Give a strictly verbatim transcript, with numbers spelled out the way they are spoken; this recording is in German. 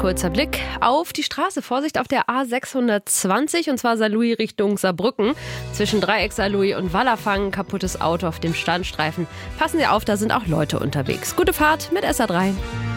Kurzer Blick auf die Straße. Vorsicht auf der A sechshundertzwanzig und zwar Saarlouis Richtung Saarbrücken. Zwischen Dreiecks Saarlouis und Wallerfangen kaputtes Auto auf dem Standstreifen. Passen Sie auf, da sind auch Leute unterwegs. Gute Fahrt mit S A drei.